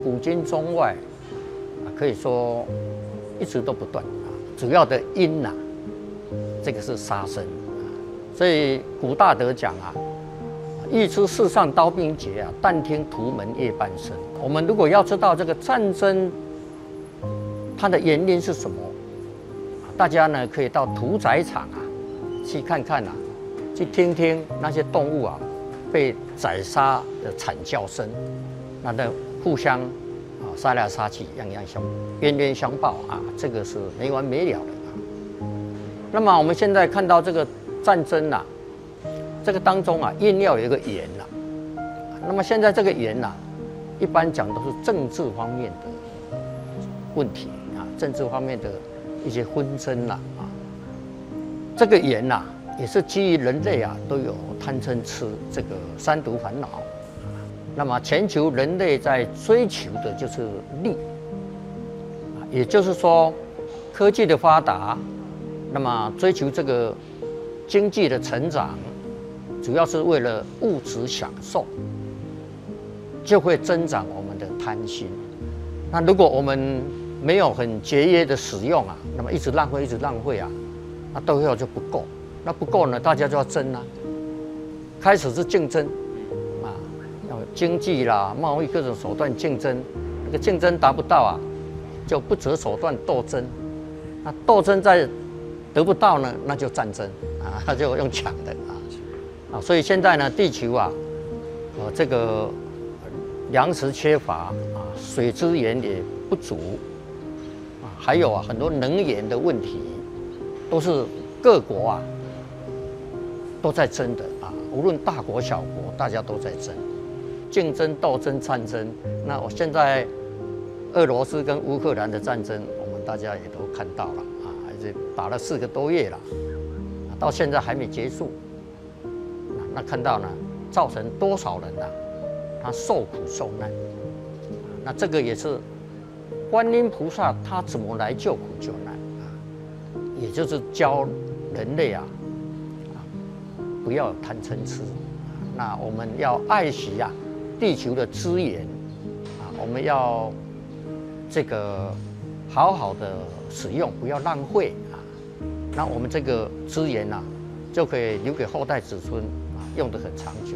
古今中外，可以说一直都不断啊。主要的因呐，这个是杀生，所以古大德讲啊，欲知世上刀兵劫啊，但听屠门夜半声。我们如果要知道这个战争它的原因是什么，大家呢可以到屠宰场啊去看看啊，去听听那些动物啊被宰杀的惨叫声，那的互相啊杀来杀去，冤冤相报啊，这个是没完没了的啊。那么我们现在看到这个战争啊，这个当中啊，硬要有一个缘呐。那么现在这个缘呐，一般讲都是政治方面的问题啊，政治方面的一些纷争啦啊。这个缘呐，也是基于人类啊都有贪嗔痴这个三毒烦恼。那么全球人类在追求的就是利，也就是说，科技的发达，那么追求这个经济的成长，主要是为了物质享受，就会增长我们的贪心。那如果我们没有很节约的使用啊，那么一直浪费啊，那到最后就不够。那不够呢，大家就要争啊，开始是竞争。经济啦、贸易各种手段竞争，那个竞争达不到啊，就不择手段斗争。那斗争再得不到呢，那就战争啊，那就用抢的啊。所以现在呢，地球啊，这个粮食缺乏啊，水资源也不足啊，还有啊很多能源的问题，都是各国啊都在争的啊，无论大国小国，大家都在争。竞争、斗争、战争。那我现在俄罗斯跟乌克兰的战争，我们大家也都看到了啊，还是打了4个多月了，到现在还没结束。那看到呢，造成多少人啊，他受苦受难。那这个也是观音菩萨他怎么来救苦救难啊？也就是教人类啊，不要贪嗔痴。那我们要爱惜啊地球的资源啊，我们要这个好好的使用，不要浪费啊。那我们这个资源啊，就可以留给后代子孙啊，用得很长久。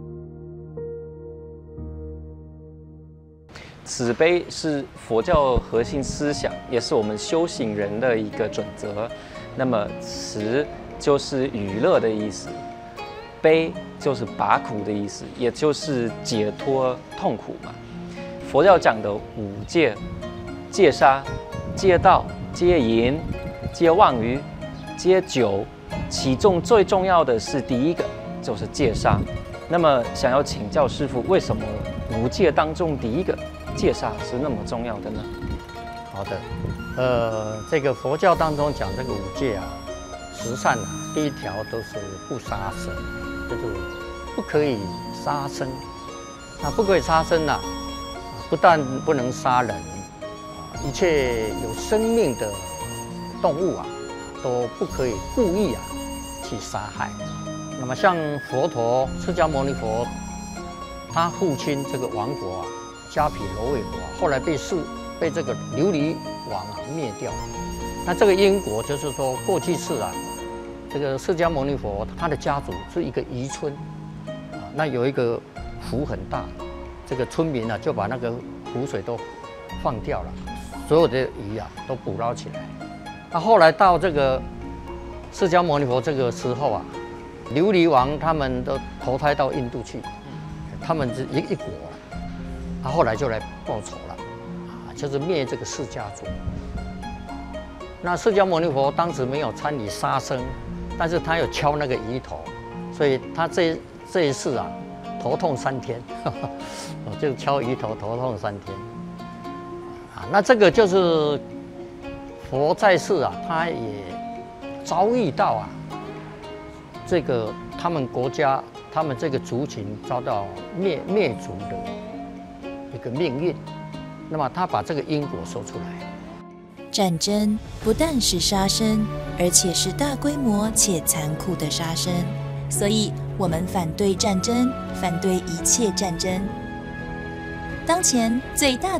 慈悲是佛教核心思想，也是我们修行人的一个准则。那么慈就是娱乐的意思。悲就是拔苦的意思，也就是解脱痛苦嘛。佛教讲的5戒：戒杀、戒盗、戒淫、戒妄语、戒酒，其中最重要的是第一个，就是戒杀。那么想要请教师父，为什么5戒当中第一个戒杀是那么重要的呢？ 好的，这个佛教当中讲这个5戒啊，十善啊，第1条都是不杀生。就是不可以杀生，那不可以杀生啊，不但不能杀人，一切有生命的动物啊，都不可以故意啊去杀害。那么像佛陀释迦牟尼佛，他父亲这个王国啊，迦毗罗卫国啊，后来被这个琉璃王啊灭掉。那这个因果就是说，过去世啊。这个释迦牟尼佛他的家族是一个渔村啊，那有一个湖很大，这个村民啊就把那个湖水都放掉了，所有的鱼啊都捕捞起来。那后来到这个释迦牟尼佛这个时候啊，琉璃王他们都投胎到印度去，他们是一国了，他后来就来报仇了啊，就是灭这个释迦族。那释迦牟尼佛当时没有参与杀生。但是他有敲那个鱼头，所以他这一世啊，头痛3天，就敲鱼头，头痛3天。啊，那这个就是佛在世啊，他也遭遇到啊，这个他们国家、他们这个族群遭到灭族的一个命运。那么他把这个因果说出来。 战争不但是杀生，而且是大规模且残酷的杀生，所以我们反对战争，反对一切战争。 当前最大